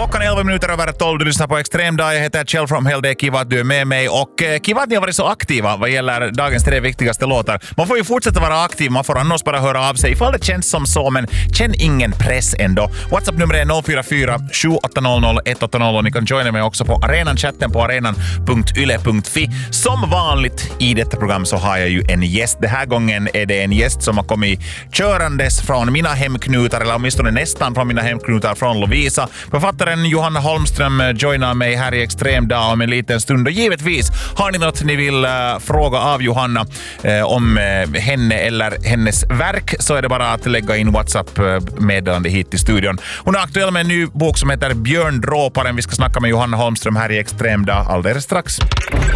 Klockan 11 minuter över 12. Du lyssnar på Extrem Dag. Jag heter Kjell from Hell. Det är kiva att du är med mig. Och kiva att ni har varit så aktiva vad gäller dagens 3 viktigaste låtar. Man får ju fortsätta vara aktiv. Man får annars bara höra av sig ifall det känns som så, men känn ingen press ändå. WhatsApp-numret är 044 7800 180 och ni kan joina mig också på arenan-chatten på arenan.yle.fi. Som vanligt i detta program så har jag ju en gäst. Den här gången är det en gäst som har kommit körandes från mina hemknutar, eller åtminstone nästan från mina hemknutar från Lovisa. Författaren Johanna Holmström joinar mig här i Extrem Dag om en liten stund. Och givetvis, har ni något ni vill fråga av Johanna om henne eller hennes verk, så är det bara att lägga in WhatsApp-meddelande hit till studion. Hon är aktuell med en ny bok som heter Björndråparen. Vi ska snacka med Johanna Holmström här i Extrem Dag alldeles strax.